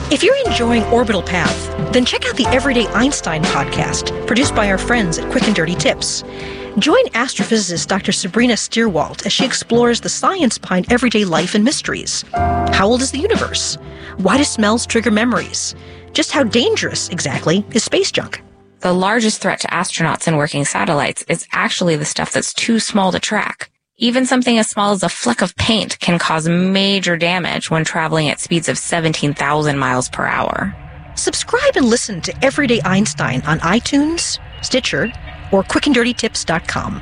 If you're enjoying Orbital Path, then check out the Everyday Einstein podcast, produced by our friends at Quick and Dirty Tips. Join astrophysicist Dr. Sabrina Stierwalt as she explores the science behind everyday life and mysteries. How old is the universe? Why do smells trigger memories? Just how dangerous, exactly, is space junk? The largest threat to astronauts and working satellites is actually the stuff that's too small to track. Even something as small as a fleck of paint can cause major damage when traveling at speeds of 17,000 miles per hour. Subscribe and listen to Everyday Einstein on iTunes, Stitcher, or quickanddirtytips.com.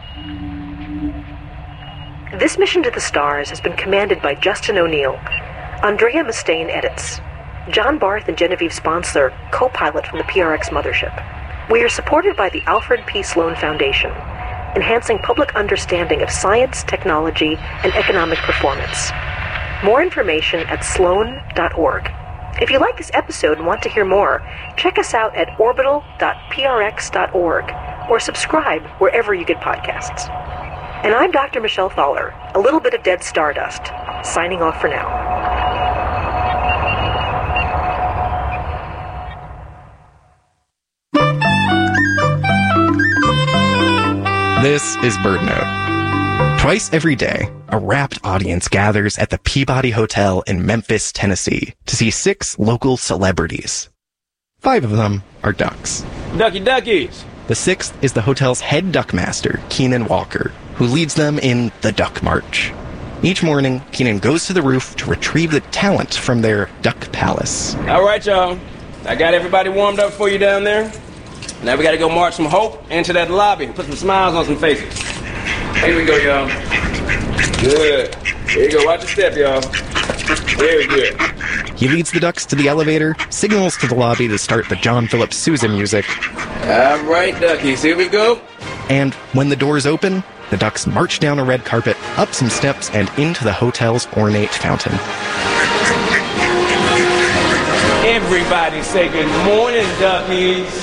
This mission to the stars has been commanded by Justin O'Neill. Andrea Mustaine edits. John Barth and Genevieve Sponsler co-pilot from the PRX mothership. We are supported by the Alfred P. Sloan Foundation, enhancing public understanding of science, technology, and economic performance. More information at sloan.org. If you like this episode and want to hear more, check us out at orbital.prx.org or subscribe wherever you get podcasts. And I'm Dr. Michelle Thaller, a little bit of dead stardust, signing off for now. This is BirdNote. Twice every day, a rapt audience gathers at the Peabody Hotel in Memphis, Tennessee, to see 6 local celebrities. 5 of them are ducks. Ducky duckies! The 6th is the hotel's head duckmaster, Keenan Walker, who leads them in the Duck March. Each morning, Keenan goes to the roof to retrieve the talent from their duck palace. All right, y'all. I got everybody warmed up for you down there. Now we gotta go march some hope into that lobby and put some smiles on some faces. Here we go, y'all. Good. Here you go. Watch your step, y'all. Very good. He leads the ducks to the elevator, signals to the lobby to start the John Philip Sousa music. All right, duckies. Here we go. And when the doors open, the ducks march down a red carpet, up some steps, and into the hotel's ornate fountain. Everybody say good morning, duckies.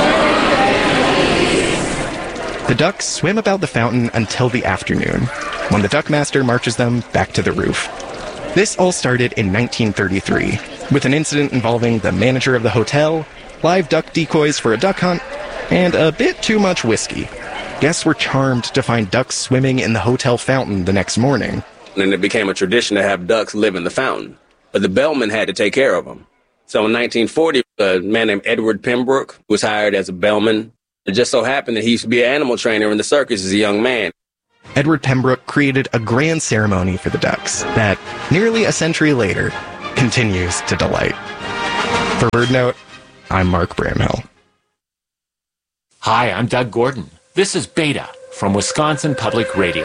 The ducks swim about the fountain until the afternoon, when the duckmaster marches them back to the roof. This all started in 1933, with an incident involving the manager of the hotel, live duck decoys for a duck hunt, and a bit too much whiskey. Guests were charmed to find ducks swimming in the hotel fountain the next morning. And it became a tradition to have ducks live in the fountain, but the bellman had to take care of them. So in 1940, a man named Edward Pembroke was hired as a bellman. It just so happened that he used to be an animal trainer in the circus as a young man. Edward Pembroke created a grand ceremony for the ducks that, nearly a century later, continues to delight. For BirdNote, I'm Mark Bramhill. Hi, I'm Doug Gordon. This is Beta from Wisconsin Public Radio.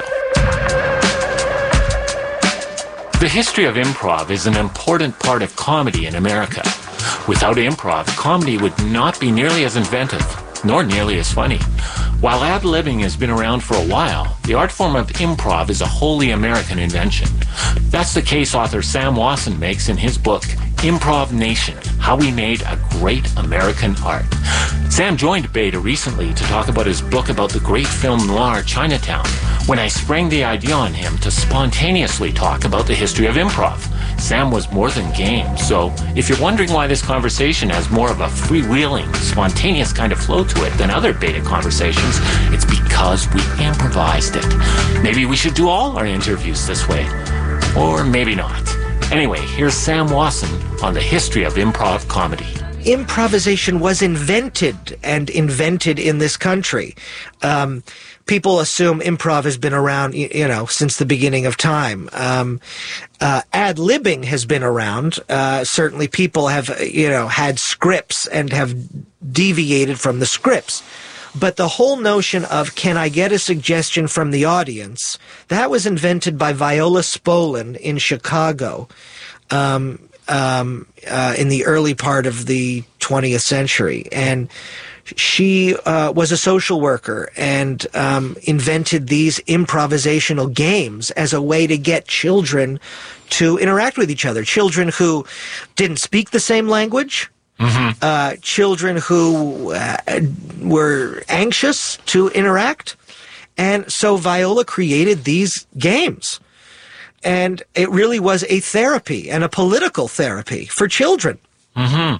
The history of improv is an important part of comedy in America. Without improv, comedy would not be nearly as inventive, nor nearly as funny. While ad-libbing has been around for a while, the art form of improv is a wholly American invention. That's the case author Sam Wasson makes in his book, Improv Nation, How We Made a Great American Art. Sam joined Beta recently to talk about his book about the great film noir Chinatown, when I sprang the idea on him to spontaneously talk about the history of improv. Sam was more than game, so if you're wondering why this conversation has more of a freewheeling, spontaneous kind of flow to it than other Beta conversations, it's because we improvised it. Maybe we should do all our interviews this way, or maybe not. Anyway, here's Sam Wasson on the history of improv comedy. Improvisation was invented in this country. People assume improv has been around, since the beginning of time. Ad-libbing has been around. Certainly people have, had scripts and have deviated from the scripts. But the whole notion of, can I get a suggestion from the audience, that was invented by Viola Spolin in Chicago, in the early part of the 20th century. And she was a social worker and invented these improvisational games as a way to get children to interact with each other. Children who didn't speak the same language, children who were anxious to interact. And so Viola created these games. And it really was a therapy and a political therapy for children. Mm-hmm.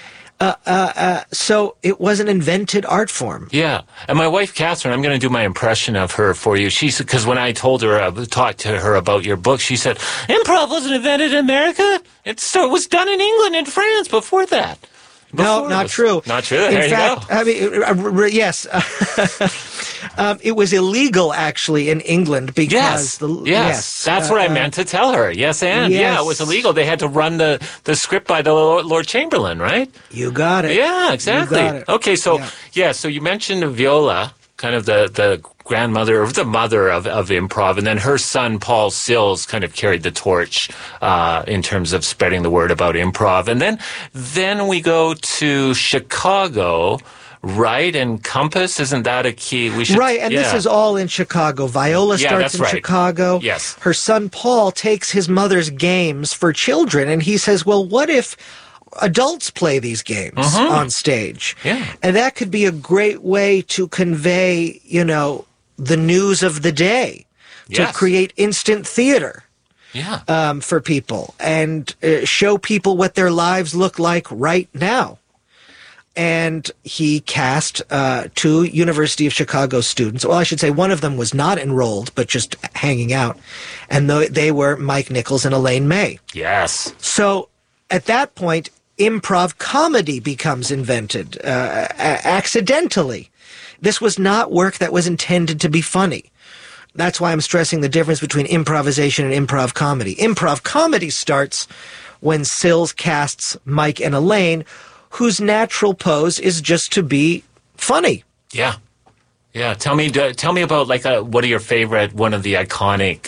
So it was an invented art form. Yeah. And my wife, Catherine, I'm going to do my impression of her for you. Because when I talked to her about your book, she said, improv wasn't invented in America. It was done in England and France before that. No, not true. Not true. There you go. I mean, yes. It was illegal, actually, in England because... Yes, that's what I meant to tell her. Yes, and yeah, it was illegal. They had to run the script by the Lord Chamberlain, right? You got it. Yeah, exactly. You got it. Okay, so, so you mentioned Viola, kind of the grandmother or the mother of improv, and then her son Paul Sills kind of carried the torch in terms of spreading the word about improv. And then we go to Chicago, right? And Compass, isn't that a key? Right, and this is all in Chicago. Viola starts in Chicago. Yes. Her son Paul takes his mother's games for children, and he says, well, what if adults play these games on stage? Yeah. And that could be a great way to convey, the news of the day, to create instant theater for people and show people what their lives look like right now. And he cast 2 University of Chicago students. Well, I should say one of them was not enrolled, but just hanging out. And they were Mike Nichols and Elaine May. Yes. So at that point, improv comedy becomes invented accidentally. This was not work that was intended to be funny. That's why I'm stressing the difference between improvisation and improv comedy. Improv comedy starts when Sills casts Mike and Elaine, whose natural pose is just to be funny. Yeah. Yeah. Tell me about what are your favorite, one of the iconic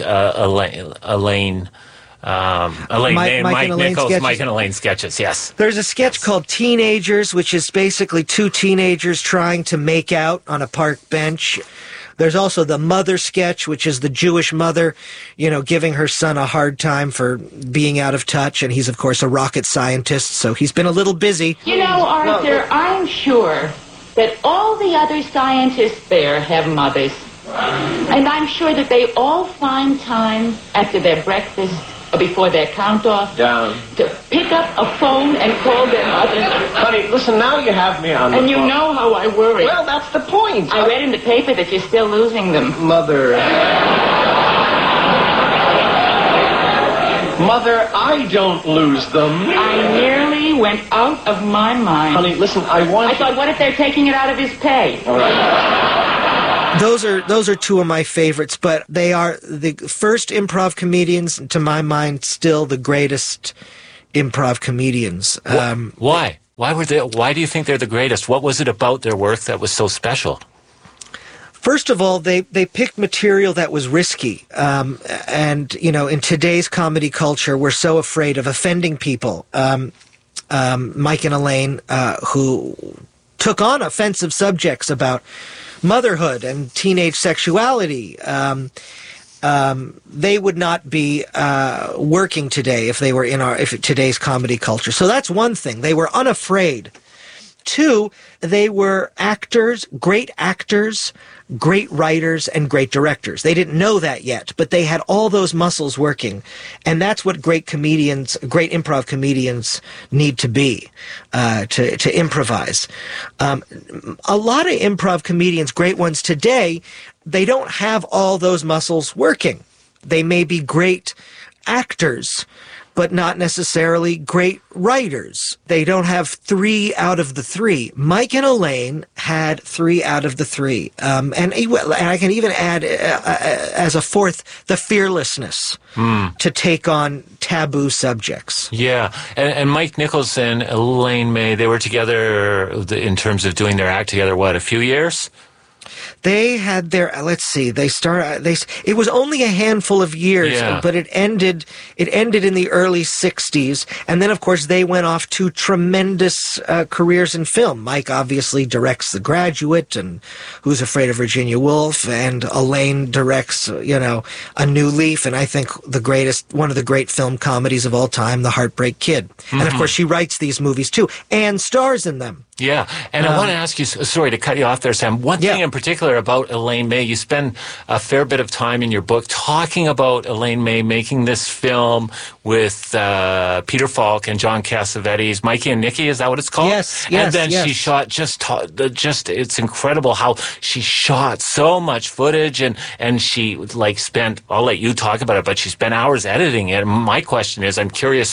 Mike and Elaine sketches. Yes. There's a sketch called Teenagers, which is basically 2 teenagers trying to make out on a park bench. There's also the mother sketch, which is the Jewish mother, giving her son a hard time for being out of touch. And he's, of course, a rocket scientist, so he's been a little busy. Arthur, I'm sure that all the other scientists there have mothers. And I'm sure that they all find time after their breakfast or before their count-off to pick up a phone and call their mother. Honey, listen, now you have me on the phone. And you know how I worry. Well, that's the point. I read in the paper that you're still losing them. Mother, I don't lose them. I nearly went out of my mind. Honey, listen, I thought, what if they're taking it out of his pay? All right. Those are 2 of my favorites, but they are the first improv comedians, to my mind, still the greatest improv comedians. Why? Why do you think they're the greatest? What was it about their work that was so special? First of all, they picked material that was risky. And, in today's comedy culture, we're so afraid of offending people. Mike and Elaine, who took on offensive subjects about motherhood and teenage sexuality, they would not be working today if they were in today's comedy culture. So that's one thing. They were unafraid. 2, they were great actors, great writers, and great directors. They didn't know that yet, but they had all those muscles working. And that's what great improv comedians need to be, to improvise. A lot of improv comedians, great ones today, they don't have all those muscles working. They may be great actors, but not necessarily great writers. They don't have 3 out of the 3. Mike and Elaine had 3 out of the 3. And I can even add as a 4th, the fearlessness to take on taboo subjects. Yeah. And Mike Nichols and Elaine May, they were together in terms of doing their act together, a few years? They had their, it was only a handful of years, but it ended in the early 60s. And then, of course, they went off to tremendous careers in film. Mike obviously directs The Graduate and Who's Afraid of Virginia Woolf, and Elaine directs, A New Leaf, and I think one of the great film comedies of all time, The Heartbreak Kid. Mm-hmm. And, of course, she writes these movies, too, and stars in them. Yeah, and I want to ask you, sorry to cut you off there, Sam, one thing in particular there about Elaine May. You spend a fair bit of time in your book talking about Elaine May making this film with Peter Falk and John Cassavetes, Mikey and Nicky, is that what it's called? Yes. And then she shot just it's incredible how she shot so much footage and she like spent, I'll let you talk about it, but she spent hours editing it. My question is, I'm curious,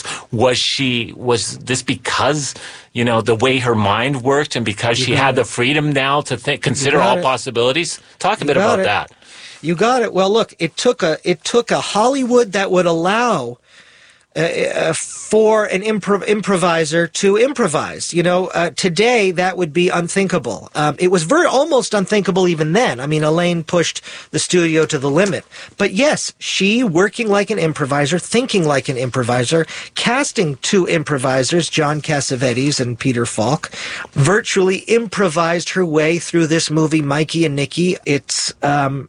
was this because, the way her mind worked and because she had the freedom now to consider all possibilities? Talk a bit about that. You got it. Well, look, it took a Hollywood that would allow for an improviser to improvise. Today that would be unthinkable. It was almost unthinkable even then. I mean, Elaine pushed the studio to the limit. But yes, she, working like an improviser, thinking like an improviser, casting two improvisers, John Cassavetes and Peter Falk, virtually improvised her way through this movie, Mikey and Nicky. It's an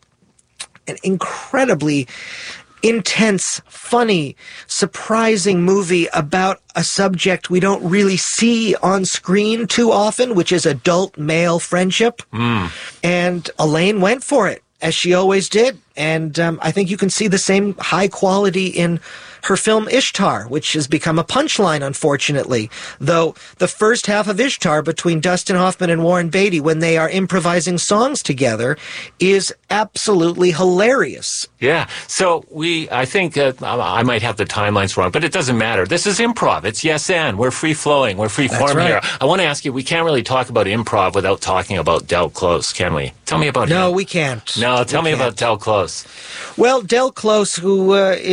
incredibly intense, funny, surprising movie about a subject we don't really see on screen too often, which is adult male friendship. And Elaine went for it, as she always did. And I think you can see the same high quality in her film Ishtar, which has become a punchline, unfortunately. Though the first half of Ishtar, between Dustin Hoffman and Warren Beatty, when they are improvising songs together, is absolutely hilarious. Yeah. So I think I might have the timelines wrong, but it doesn't matter. This is improv. It's yes and. We're free-flowing. We're free-form here. I want to ask you, we can't really talk about improv without talking about Del Close, can we? Tell me about him. No, we can't. No, tell me about Del Close. Well, Del Close, who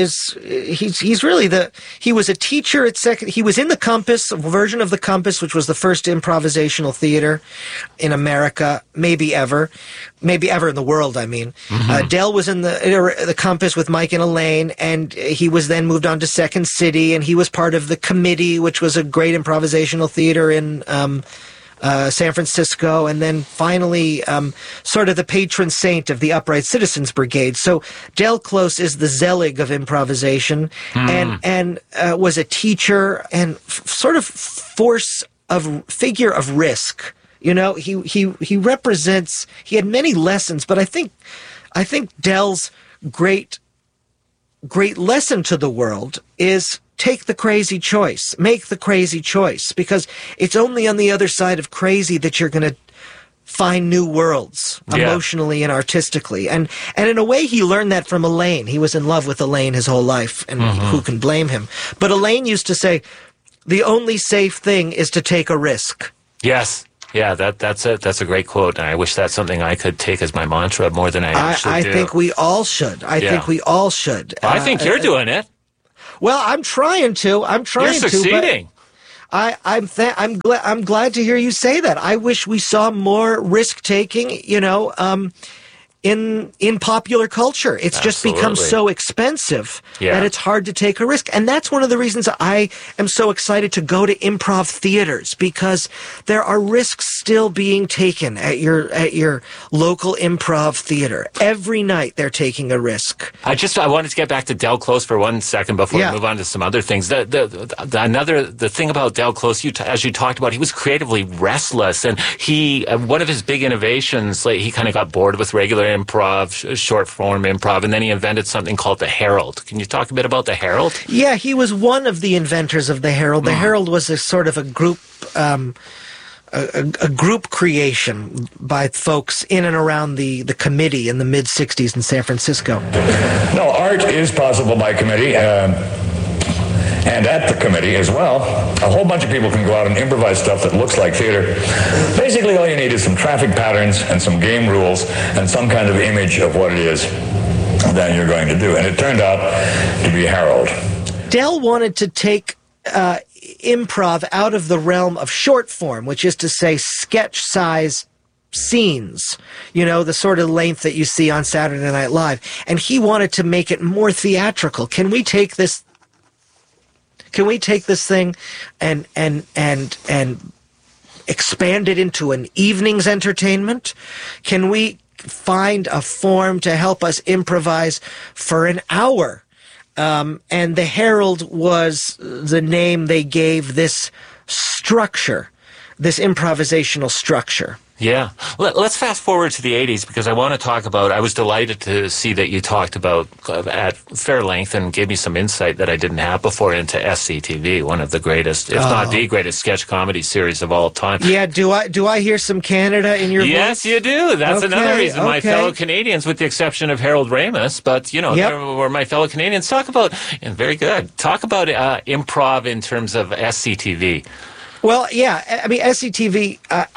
he's really he was a teacher at he was in the Compass, a version of the Compass, which was the first improvisational theater in America, maybe ever in the world, I mean. Del was in the Compass with Mike and Elaine, and he was then moved on to Second City, and he was part of the Committee, which was a great improvisational theater in San Francisco, and then finally sort of the patron saint of the Upright Citizens Brigade. So Del Close is the Zelig of improvisation, and was a teacher and sort of figure of risk. He represents. He had many lessons, but I think Del's great lesson to the world is take the crazy choice, make the crazy choice, because it's only on the other side of crazy that you're going to find new worlds emotionally and artistically. And in a way, he learned that from Elaine. He was in love with Elaine his whole life, and who can blame him? But Elaine used to say, the only safe thing is to take a risk. Yes. Yeah, that's a great quote, and I wish that's something I could take as my mantra more than I actually do. I think we all should. I think we all should. I think you're doing it. Well, I'm trying to. You're succeeding. I'm glad to hear you say that. I wish we saw more risk taking. In popular culture. It's just become so expensive that it's hard to take a risk. And that's one of the reasons I am so excited to go to improv theaters, because there are risks still being taken at your local improv theater. Every night they're taking a risk. I wanted to get back to Del Close for 1 second before we move on to some other things. The thing about Del Close, as you talked about, he was creatively restless, and he one of his big innovations, he kind of got bored with regular improv, short form improv, and then he invented something called the Herald. Can you talk a bit about the Herald? Yeah, he was one of the inventors of the Herald. The Herald was a sort of a group creation by folks in and around the Committee in the mid-'60s in San Francisco. No, art is possible by committee. And at the Committee as well, a whole bunch of people can go out and improvise stuff that looks like theater. Basically, all you need is some traffic patterns and some game rules and some kind of image of what it is that you're going to do. And it turned out to be Harold. Del wanted to take improv out of the realm of short form, which is to say sketch-size scenes, the sort of length that you see on Saturday Night Live. And he wanted to make it more theatrical. Can we take this thing and expand it into an evening's entertainment? Can we find a form to help us improvise for an hour? And the Herald was the name they gave this structure, this improvisational structure. Yeah. Let's fast forward to the 80s because I want to talk about, I was delighted to see that you talked about at fair length and gave me some insight that I didn't have before into SCTV, one of the greatest, if not the greatest sketch comedy series of all time. Yeah, do I hear some Canada in your voice? Yes, you do. That's another reason. My fellow Canadians, with the exception of Harold Ramis, but, they were my fellow Canadians. Talk about, and very good, talk about improv in terms of SCTV. Well, yeah, I mean, SCTV,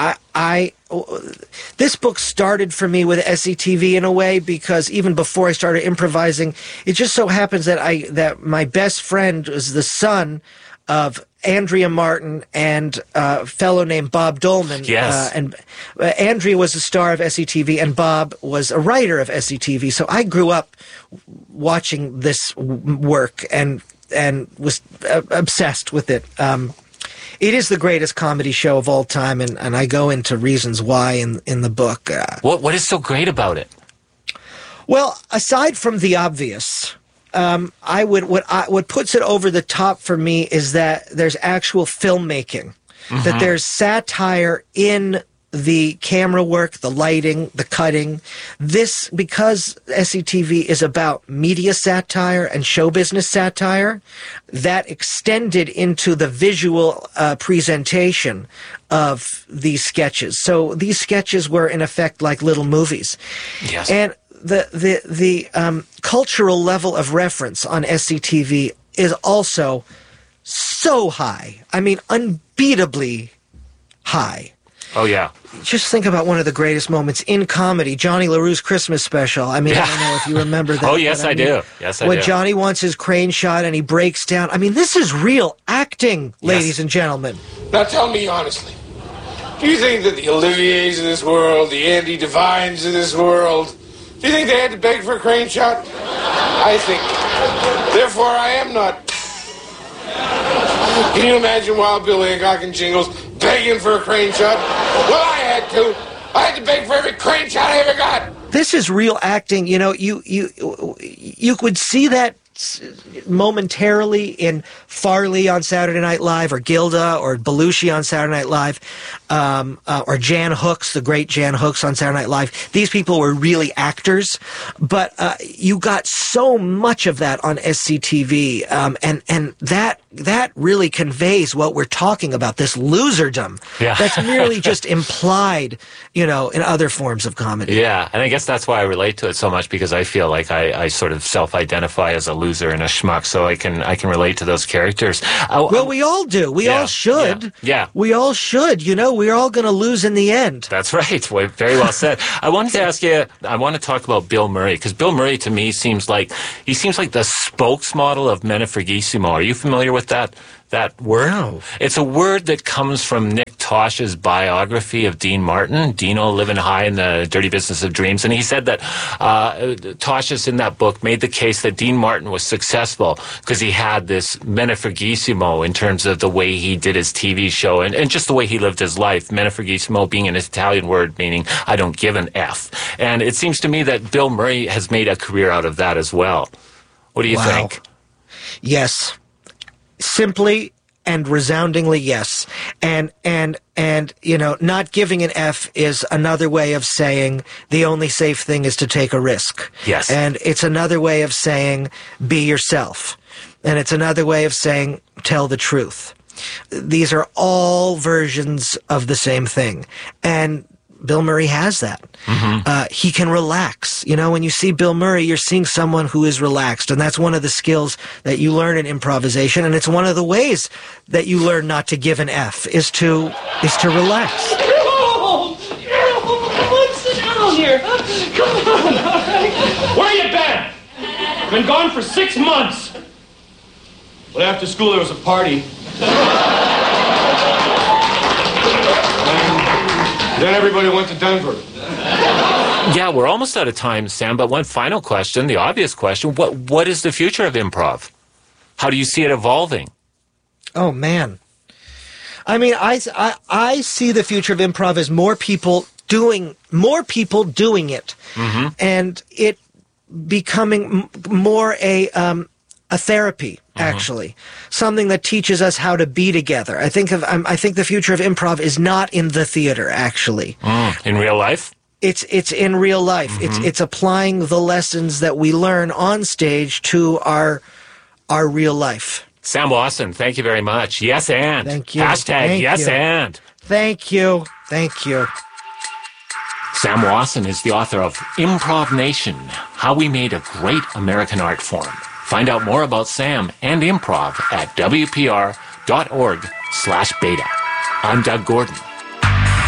this book started for me with SCTV in a way because even before I started improvising, it just so happens that my best friend was the son of Andrea Martin and a fellow named Bob Dolman. Yes. And Andrea was a star of SCTV and Bob was a writer of SCTV. So I grew up watching this work and was obsessed with it. It is the greatest comedy show of all time, and I go into reasons why in the book. What is so great about it? Well, aside from the obvious, what puts it over the top for me is that there's actual filmmaking, that there's satire in the camera work, the lighting, the cutting. This, because SCTV is about media satire and show business satire, that extended into the visual presentation of these sketches. So these sketches were in effect like little movies. Yes. And the cultural level of reference on SCTV is also so high. I mean, unbeatably high. Oh, yeah. Just think about one of the greatest moments in comedy, Johnny LaRue's Christmas special. I mean, I don't know if you remember that. Oh, yes, I do. Yes, I do. When Johnny wants his crane shot and he breaks down. I mean, this is real acting, ladies and gentlemen. Now tell me honestly, do you think that the Oliviers of this world, the Andy Devines of this world, do you think they had to beg for a crane shot? I think. Therefore, I am not. Can you imagine Wild Bill Hancock and Jingles begging for a crane shot? Well, I had to. I had to beg for every crane shot I ever got. This is real acting. You know, you would see that momentarily in Farley on Saturday Night Live, or Gilda, or Belushi on Saturday Night Live, or Jan Hooks, the great Jan Hooks on Saturday Night Live. These people were really actors, but you got so much of that on SCTV, and that really conveys what we're talking about, this loserdom that's merely just implied, in other forms of comedy. Yeah, and I guess that's why I relate to it so much, because I feel like I sort of self-identify as a loser and a schmuck, so I can relate to those characters. Well, we all do. We all should. Yeah. We all should. We're all going to lose in the end. That's right. Very well said. I wanted to ask you, I want to talk about Bill Murray, because Bill Murray to me seems like the spokesmodel of Menefregissimo. Are you familiar with that word? No. It's a word that comes from Nick Tosh's biography of Dean Martin, Dino living high in the dirty business of dreams. And he said that Tosh's in that book made the case that Dean Martin was successful because he had this Menefregissimo in terms of the way he did his TV show and just the way he lived his life. Menefregissimo being an Italian word meaning I don't give an F. And it seems to me that Bill Murray has made a career out of that as well. What do you think? Yes. Simply and resoundingly yes. And not giving an F is another way of saying the only safe thing is to take a risk. Yes. And it's another way of saying be yourself. And it's another way of saying tell the truth. These are all versions of the same thing. And Bill Murray has that. Mm-hmm. He can relax. When you see Bill Murray, you're seeing someone who is relaxed. And that's one of the skills that you learn in improvisation. And it's one of the ways that you learn not to give an F is to relax. Sit down here. Come on. Where you been? Been gone for 6 months. Well, after school there was a party. Then everybody went to Denver. Yeah, we're almost out of time, Sam, but one final question, the obvious question. What is the future of improv? How do you see it evolving? Oh, man. I mean, I see the future of improv as more people doing it, mm-hmm. and it becoming more a a therapy, actually. Something that teaches us how to be together. I think the future of improv is not in the theater, actually. In real life? It's in real life. It's applying the lessons that we learn on stage to our real life. Sam Wasson, thank you very much. Yes, and. Thank you. Hashtag Thank yes, you. and. Thank you. Thank you. Sam Wasson is the author of Improv Nation, How We Made a Great American Art Form. Find out more about Sam and improv at wpr.org/beta. I'm Doug Gordon.